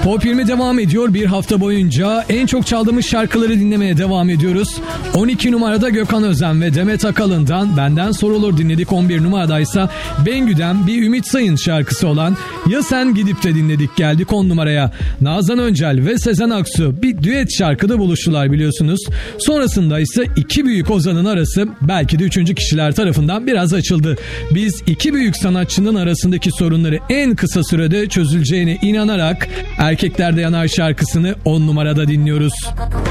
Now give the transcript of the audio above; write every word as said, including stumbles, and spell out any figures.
Top yirmi devam ediyor. Bir hafta boyunca en çok çaldığımız şarkıları dinlemeye devam ediyoruz. on iki numarada Gökhan Özen ve Demet Akalın'dan Benden Sorulur dinledik. on bir numaradaysa Bengü'den bir Ümit Sayın şarkısı olan Ya Sen Gidip de dinledik. Geldik on numaraya. Nazan Öncel ve Sezen Aksu bir düet şarkıda buluştular biliyorsunuz. Sonrasında ise iki büyük ozanın arası belki de üçüncü kişiler tarafından biraz açıldı. Biz iki büyük sanatçının arasındaki sorunları en kısa sürede çözüleceğine inanarak Erkeklerde Yanar şarkısını on numarada dinliyoruz.